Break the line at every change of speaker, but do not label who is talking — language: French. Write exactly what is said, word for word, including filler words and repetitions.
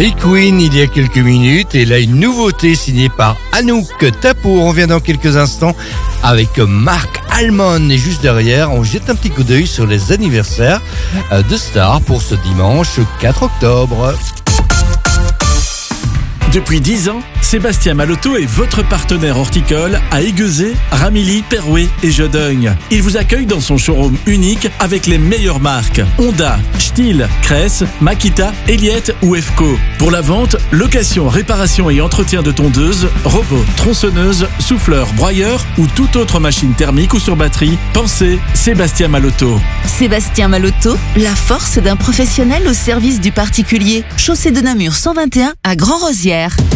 Les Queen il y a quelques minutes et là une nouveauté signée par Anouk Tapour. On vient dans quelques instants avec Marc Almond et juste derrière on jette un petit coup d'œil sur les anniversaires de stars pour ce dimanche quatre octobre.
Depuis dix ans, Sébastien Malotto est votre partenaire horticole à Aiguezé, Ramilly, Perouet et Jodogne. Il vous accueille dans son showroom unique avec les meilleures marques Honda, Stihl, Cress, Makita, Elliott ou Efco. Pour la vente, location, réparation et entretien de tondeuses, robots, tronçonneuses, souffleurs, broyeurs ou toute autre machine thermique ou sur batterie, pensez Sébastien Malotto.
Sébastien Malotto, la force d'un professionnel au service du particulier. Chaussée de Namur cent vingt et un à Grand-Rosières.